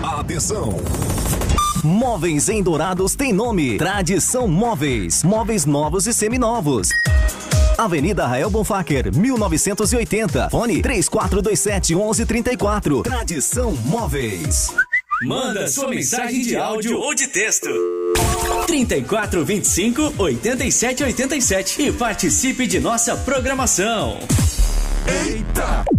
Atenção! Móveis em Dourados tem nome. Tradição Móveis. Móveis novos e seminovos. Avenida Rael Bonfacker, 1980. Fone 3427-1134. Tradição Móveis. Manda sua mensagem de áudio ou de texto. 3425-8787 e participe de nossa programação. Eita!